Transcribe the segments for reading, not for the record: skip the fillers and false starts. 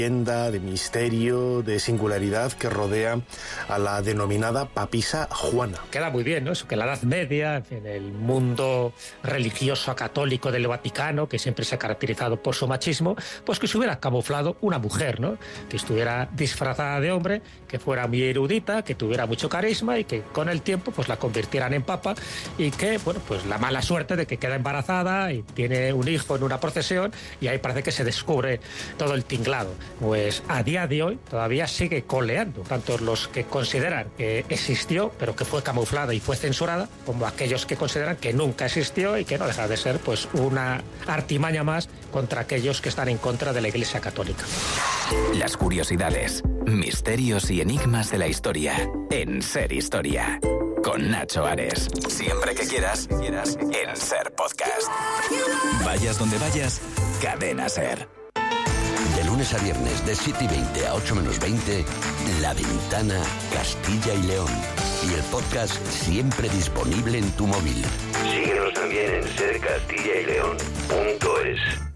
de misterio, de singularidad que rodea a la denominada papisa Juana. Queda muy bien, ¿no? Eso que en la Edad Media, en el mundo religioso católico del Vaticano, que siempre se ha caracterizado por su machismo, pues que se hubiera camuflado una mujer, ¿no? Que estuviera disfrazada de hombre, que fuera muy erudita, que tuviera mucho carisma y que con el tiempo pues la convirtieran en papa y que, bueno, pues la mala suerte de que queda embarazada y tiene un hijo en una procesión y ahí parece que se descubre todo el tinglado. Pues a día de hoy todavía sigue coleando, tanto los que consideran que existió pero que fue camuflada y fue censurada, como aquellos que consideran que nunca existió y que no deja de ser pues una artimaña más contra aquellos que están en contra de la Iglesia Católica. Las curiosidades, misterios y enigmas de la historia en Ser Historia. Con Nacho Ares. Siempre que quieras en Ser Podcast. Vayas donde vayas, Cadena Ser. De lunes a viernes, de 7:20 a 8 menos 20, La Ventana, Castilla y León. Y el podcast siempre disponible en tu móvil. Síguenos también en sercastillayleón.es.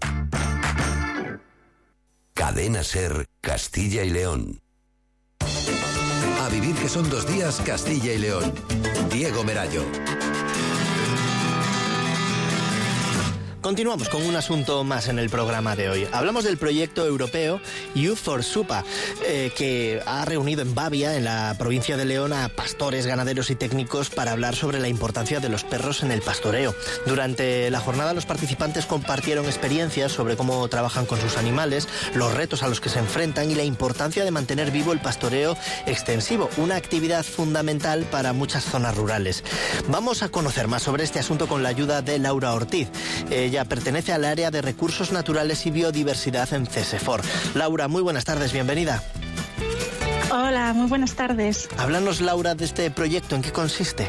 Cadena Ser, Castilla y León. A vivir que son 2 días, Castilla y León. Diego Merayo. Continuamos con un asunto más en el programa de hoy. Hablamos del proyecto europeo Youth for Supa, que ha reunido en Bavia, en la provincia de León, a pastores, ganaderos y técnicos para hablar sobre la importancia de los perros en el pastoreo. Durante la jornada los participantes compartieron experiencias sobre cómo trabajan con sus animales, los retos a los que se enfrentan y la importancia de mantener vivo el pastoreo extensivo, una actividad fundamental para muchas zonas rurales. Vamos a conocer más sobre este asunto con la ayuda de Laura Ortiz. Ella pertenece al área de Recursos Naturales y Biodiversidad en CESEFOR. Laura, muy buenas tardes, bienvenida. Hola, muy buenas tardes. Háblanos, Laura, de este proyecto, ¿en qué consiste?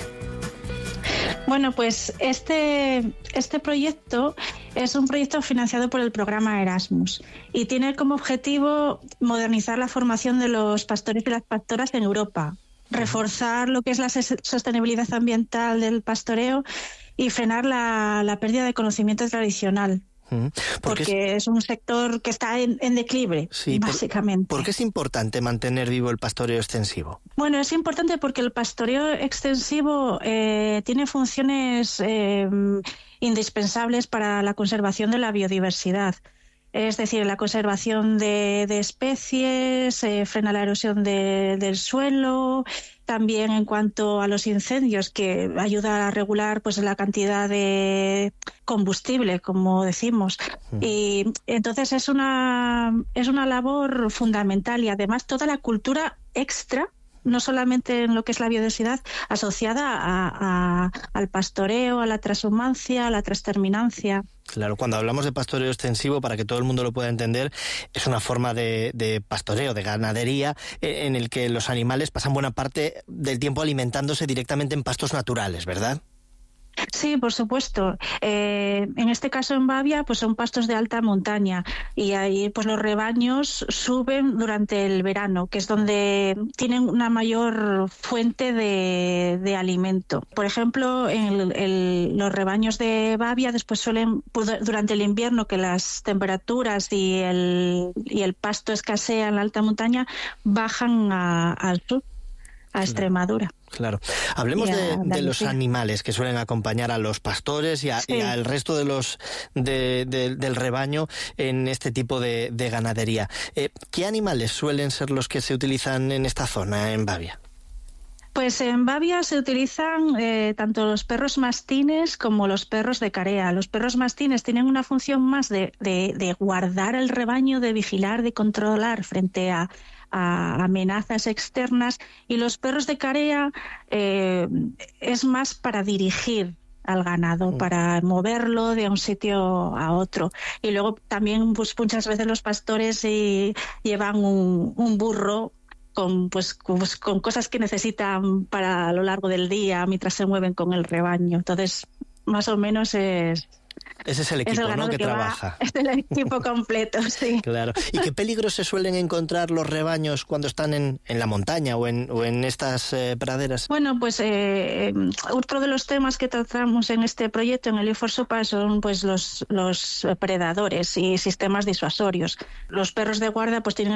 Bueno, pues este proyecto es un proyecto financiado por el programa Erasmus y tiene como objetivo modernizar la formación de los pastores y las pastoras en Europa, reforzar lo que es la sostenibilidad ambiental del pastoreo y frenar la pérdida de conocimiento tradicional. Porque es un sector que está en declive, sí, básicamente. ¿Por qué es importante mantener vivo el pastoreo extensivo? Bueno, es importante porque el pastoreo extensivo tiene funciones indispensables para la conservación de la biodiversidad. Es decir, la conservación de especies, frena la erosión del suelo, también en cuanto a los incendios, que ayuda a regular pues la cantidad de combustible, como decimos. Y entonces es una labor fundamental y además toda la cultura extra, no solamente en lo que es la biodiversidad, asociada al pastoreo, a la transhumancia, a la transterminancia. Claro, cuando hablamos de pastoreo extensivo, para que todo el mundo lo pueda entender, es una forma de pastoreo, de ganadería, en el que los animales pasan buena parte del tiempo alimentándose directamente en pastos naturales, ¿verdad? Sí, por supuesto. En este caso en Bavia pues son pastos de alta montaña y ahí pues los rebaños suben durante el verano, que es donde tienen una mayor fuente de alimento. Por ejemplo, en los rebaños de Bavia después suelen, durante el invierno, que las temperaturas y el pasto escasea en la alta montaña, bajan al sur, a Extremadura. Claro. Hablemos de los animales que suelen acompañar a los pastores y al resto de del rebaño en este tipo de ganadería. ¿Qué animales suelen ser los que se utilizan en esta zona, en Bavia? Pues en Bavia se utilizan tanto los perros mastines como los perros de carea. Los perros mastines tienen una función más de guardar el rebaño, de vigilar, de controlar frente a amenazas externas, y los perros de carea es más para dirigir al ganado, para moverlo de un sitio a otro. Y luego también pues muchas veces los pastores llevan un burro con cosas que necesitan para a lo largo del día mientras se mueven con el rebaño. Entonces, más o menos es Ese es el equipo, ¿no?, que trabaja. Es el equipo completo, sí. Claro. ¿Y qué peligros se suelen encontrar los rebaños cuando están en la montaña o en estas praderas? Bueno, pues otro de los temas que tratamos en este proyecto, en el U4SUPA, son pues los predadores y sistemas disuasorios. Los perros de guardia pues tienen